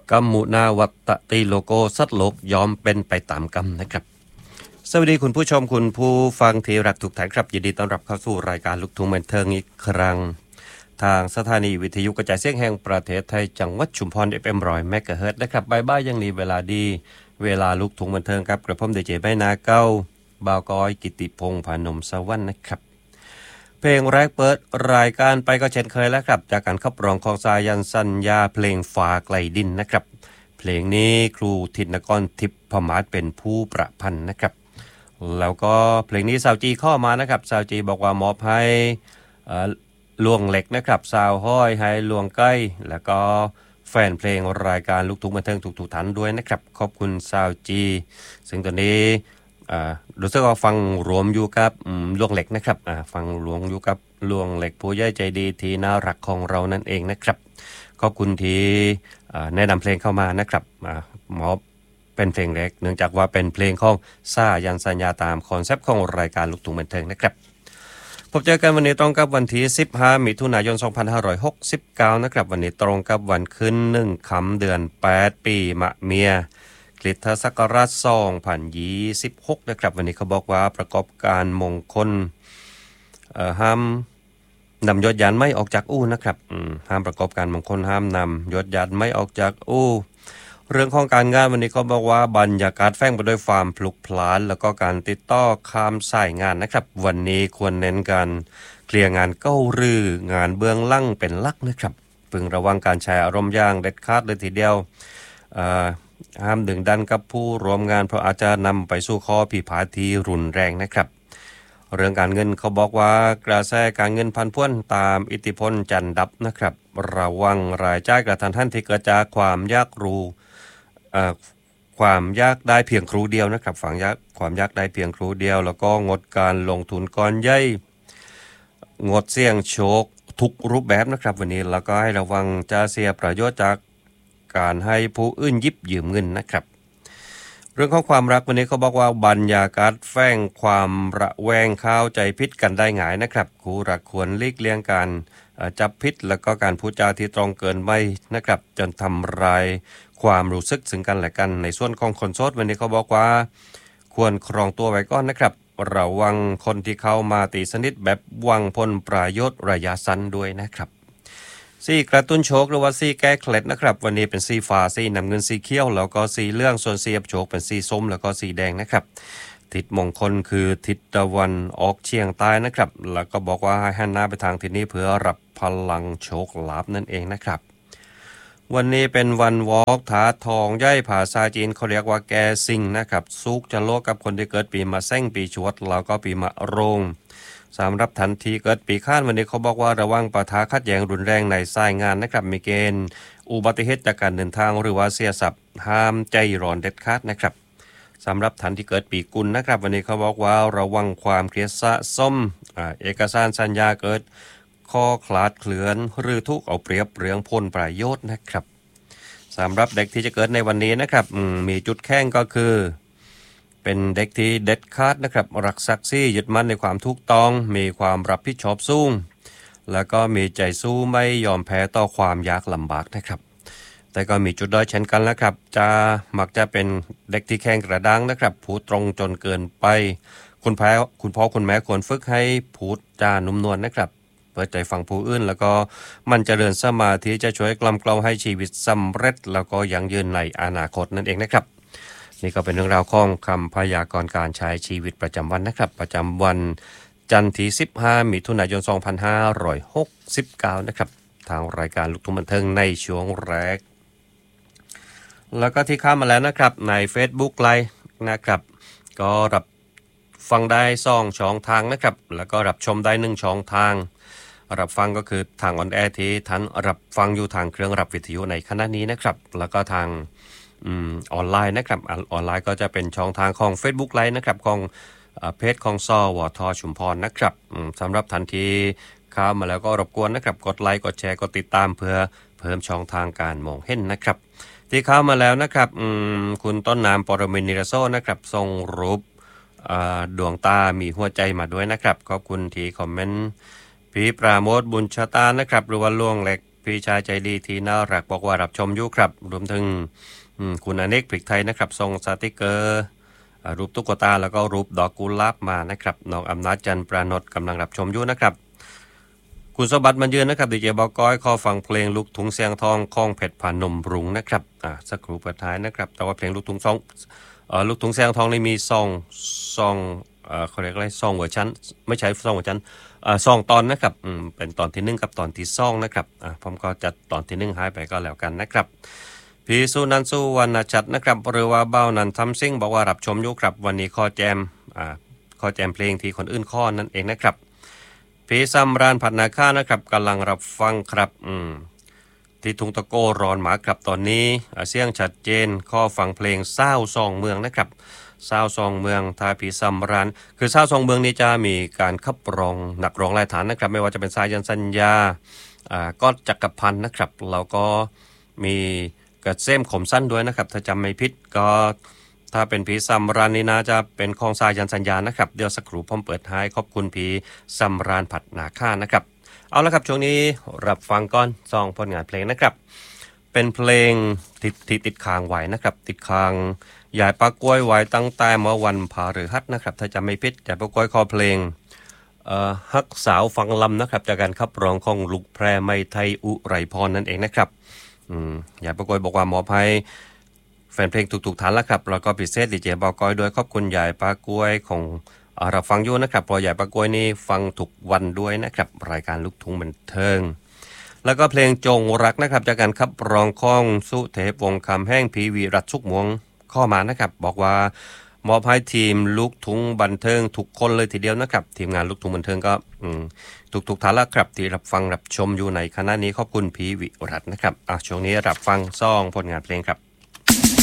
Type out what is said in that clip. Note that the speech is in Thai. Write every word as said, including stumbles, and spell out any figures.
กรรมุนาวัตติโลโกสัตว์โลกยอมเป็นไปตามกรรมนะครับสวัสดีคุณผู้ชมคุณผู้ฟังที่รักทุกท่านครับยินดีต้อนรับเข้าสู่รายการลูกทุ่งบันเทิงอีกครั้งทางสถานีวิทยุกระจายเสียงแห่งประเทศไทยจังหวัดชุมพร เอฟ เอ็ม หนึ่งร้อยเมกะเฮิรตซ์นะครับบ่ายๆยังนี้เวลาดีเวลาลูกทุ่งบันเทิงครับกระผมดีเจใบนาเก้าบ่าวกอยกิติพงษ์พานมสวรรค์นะครับเพลงแรกเปิดรายการไปก็เช่นเคยแล้วครับจากการขับร้องของสายันสัญญาเพลงฟ้าไกลดินนะครับเพลงนี้ครูธินกรทิพย์พมาศเป็นผู้ประพันธ์นะครับแล้วก็เพลงนี้สาวจีข้อมานะครับสาวจีบอกว่ามอบให้ลวงเหล็กนะครับสาวห้อยให้ลวงใกล้แล้วก็แฟนเพลงรายการลูกทุ่งบันเทิงทุกๆท่านด้วยนะครับขอบคุณสาวจีซึ่งตอนนี้รู้สึกว่าฟังรวมอยู่กับลวงเหล็กนะครับฟังรวมอยู่กับลวงเหล็กผู้ใหญ่ใจดีที่น่ารักของเรานั่นเองนะครับขอบคุณที่แนะนำเพลงเข้ามานะครับหมอเป็นเพลงแรกเนื่องจากว่าเป็นเพลงของสายันสัญญาตามคอนเซปต์ของรายการลูกทุ่งบันเทิงนะครับพบเจอกันวันนี้ตรงกับวันที่สิบห้ามิถุนายนสองพันห้าร้อยหกสิบเก้านะครับวันนี้ตรงกับวันขึ้นหนึ่งค่ำเดือนแปดปีมะเมียคริสตศักราชสองพันยี่สิบหกนะครับวันนี้เขาบอกว่าประกอบการมงคลเอ่อห้ามนำยศยานไม่ออกจากอู่นะครับห้ามประกอบการมงคลห้ามนำยศยานไม่ออกจากอู่เรื่องของการงานวันนี้เขาบอกว่าบรรยากาศแฝงไปด้วยความพลุกพล่านแล้วก็การติดต่อข้ามสายงานนะครับวันนี้ควรเน้นการเคลียร์งานเก้ารื้องานเบื้องหลังเป็นหลักนะครับพึงระวังการใช้อารมณ์อย่างเด็ดขาดเลยทีเดียวห้ามดึงดันกับผู้ร่วมงานเพราะอาจจะนำไปสู่ข้อพิพาทที่รุนแรงนะครับเรื่องการเงินเขาบอกว่ากระแสการเงินพันพ้วนตามอิทธิพลจันดับนะครับระวังรายจ่ายกระทันหันที่เกิดจากความยากรู้ความยากได้เพียงครูเดียวนะครับฝังยากความยากได้เพียงครูเดียวแล้วก็งดการลงทุนก้อนใหญ่งดเสี่ยงโชคทุกรูปแบบนะครับวันนี้แล้วก็ให้ระวังจะเสียประโยชน์จากการให้ผู้อื่นยิบยืมเงินนะครับเรื่องของความรักวันนี้เขาบอกว่าบรรยากาศแฝงความระแวงเข้าใจผิดกันได้ง่ายนะครับคู่รักควรหลีกเลี่ยงการจับผิดแล้วก็การพูดจาที่ตรงเกินไปนะครับจนทำลายความรู้สึกซึ่งกันและกันในส่วนของคนโสดวันนี้เขาบอกว่าควรครองตัวไว้ก่อนนะครับระวังคนที่เข้ามาตีสนิทแบบหวังผลประโยชน์ระยะสั้นด้วยนะครับสีกระตุ้นโชคหรือว่าสีแก้เคล็ดนะครับวันนี้เป็นสีฟ้าสีน้ำเงินสีเขียวแล้วก็สีเหลืองส่วนสีอับโชคเป็นสีส้มแล้วก็สีแดงนะครับทิศมงคลคือทิศตะวันออกเฉียงใต้นะครับแล้วก็บอกว่าให้หันหน้าไปทางทิศนี้เพื่อรับพลังโชคลาภนั่นเองนะครับวันนี้เป็นวันวอล์กถาทองย่ายภาษาจีนเขาเรียกว่าแกซิงนะครับซุกจะโลกกับคนที่เกิดปีมะแซงปีชวดแล้วก็ปีมะโรงสำหรับทันทีเกิดปีข้านวันนี้เขาบอกว่าระวังปะทะขัดแย้งรุนแรงในสายงานนะครับมีเกณฑ์อุบัติเหตุจากการเดินทางหรือว่าเสียทรัพย์ห้ามใจร้อนเด็ดขาดนะครับสำหรับทันที่เกิดปีกุลนะครับวันนี้เขาบอกว่าระวังความเครียดสะสมอ่าเอกสารสัญญาเกิดข้อคลาดเคลื่อนหรือทุกเอาเปรียบเรื่องผลประโยชน์นะครับสำหรับเด็กที่จะเกิดในวันนี้นะครับมีจุดแข็งก็คือเป็นเด็กที่เด็ดขาดนะครับรักศักดิ์ศรียึดมั่นในความถูกต้องมีความรับผิดชอบสูงแล้วก็มีใจสู้ไม่ยอมแพ้ต่อความยากลำบากนะครับแต่ก็มีจุดด้อยเช่นกันแล้วครับจะมักจะเป็นเด็กที่แข็งกระด้างนะครับพูดตรงจนเกินไปคุณพ่อคุณพ่อคุณแม่ควรฝึกให้พูดจานุ่มนวลนะครับเปิดใจฟังผู้อื่นแล้วก็มันจะเจริญสมาธิจะช่วยกล่อมเกลาให้ชีวิตสำเร็จแล้วก็ยั่งยืนในอนาคตนั่นเองนะครับนี่ก็เป็นเรื่องราวของคำพยากรณ์การใช้ชีวิตประจำวันนะครับประจำวันจันทร์ที่สิบห้ามิถุนายนสองพันห้าร้อยหกสิบเก้านะครับทางรายการลูกทุ่งบันเทิงในช่วงแรกแล้วก็ที่ข้ามมาแล้วนะครับใน Facebook ไลฟ์นะครับก็รับฟังได้สองช่องทางนะครับแล้วก็รับชมได้หนึ่งช่องทางรับฟังก็คือทางออนแอร์ที่ท่านรับฟังอยู่ทางเครื่องรับวิทยุในขณะนี้นะครับแล้วก็ทางอืมออนไลน์นะครับออนไลน์ก็จะเป็นช่องทางของ Facebook ไลฟ์นะครับของเพจของสวทชุมพรนะครับสำหรับทันทีเข้ามาแล้วก็รบกวนนะครับกดไลค์กดแชร์กดติดตามเพื่อเพิ่มช่องทางการมองเห็นนะครับที่เข้ามาแล้วนะครับคุณต้นน้ำปรมินทร์นิรโซนะครับส่งรูปดวงตามีหัวใจมาด้วยนะครับขอบคุณที่คอมเมนต์พี่ปราโมทบุญชะตานะครับหรือว่าล่วงเล็ก พพี่ชายใจดีที่น่ารักบอกว่ารับชมอยู่ครับรวมถึงคุณอเนกพริกไทยนะครับส่งสติกเกอร์รูปตุ๊กตาแล้วก็รูปดอกกุหลาบมานะครับน้องอำนาจจันทร์ประนดกำลังรับชมอยู่นะครับคุณสมบัติมันยืนนะครับดีเจบอกก้อยขอฟังเพลงลูกทุ่งเสียงทองข้องเพชรผานมรุ้งนะครับอ่าสักครู่เปิดท้ายนะครับแต่ว่าเพลงลูกทุ่งซองเอ่อลูกทุ่งเสียงทองนี่มีซองซองเอ่อเขาเรียกอะไรซองเวอร์ชันไม่ใช่ซองเวอร์ชันเอ่อซองตอนนะครับอืมเป็นตอนที่หนึ่งกับตอนที่สองนะครับอ่าผมก็จัดตอนที่หนึ่งหายไปก็แล้วกันนะครับพี่สุนันท์สุวรรณชัดนะครับหรือว่าเบ้านันทำซิ่งบอกว่ารับชมอยู่ครับวันนี้ข้อแจมอ่าข้อแจมเพลงที่คนอื่นข้อนั่นเองนะครับพี่ซัมรานผัดนาค่านะครับกำลังรับฟังครับอืมที่ทุงตะโกรอนหมาครับตอนนี้เสียงชัดเจนข้อฟังเพลงเศร้าซองเมืองนะครับเศร้าซองเมืองทาผีซัมรานคือเศร้าซองเมืองนี้จะมีการขับร้องหนักร้องรายฐานนะครับไม่ว่าจะเป็นสายันสัญญาอ่าก็จักรพันธ์นะครับแล้วก็มีกระเซ้มขมสั้นด้วยนะครับถ้าจำไม่ผิดก็ถ้าเป็นผีซัมรานนี่นะจะเป็นของสายันสัญญานะครับเดี๋ยวสักครู่ผมเปิดท้ายขอบคุณผีซัมรานผัดนาค่านะครับเอาละครับช่วงนี้รับฟังก่อนซองผลงานเพลงนะครับเป็นเพลงติดติดติดค้างไว้นะครับติดค้างยายปากกล้วยไว้ตั้งแต่เมื่อวันพฤหัสนะครับถ้าจำไม่ผิดยายปากกล้วยขอเพลงเอ่อฮักสาวฟังลำนะครับจากการขับร้องของลูกแพรไมไทยอุไรพรนั่นเองนะครับอืมยายปากกล้วยบอกว่าหมอภัยแฟนเพลงถูกๆฐานแล้วครับแล้วก็พิเศษดีเจบอกก้อยด้วยขอบคุณยายปากล้วยของเราฟังอยู่นะครับเพราะยายปากล้วยนี่ฟังทุกวันด้วยนะครับรายการลูกทุ่งบันเทิงแล้วก็เพลงจงรักนะครับจากการขับร้องของสุเทพวงศ์คำแห้งพีวีรัตสุกมวงข้อมานะครับบอกว่ามอบให้ทีมลูกทุ่งบันเทิงทุกคนเลยทีเดียวนะครับทีมงานลูกทุ่งบันเทิงก็ทุกๆท่านละครับที่รับฟังรับชมอยู่ในคณะนี้ขอบคุณพีวิรัตนะครับอ่ะช่วงนี้รับฟังซ่องผลงานเพลงครับ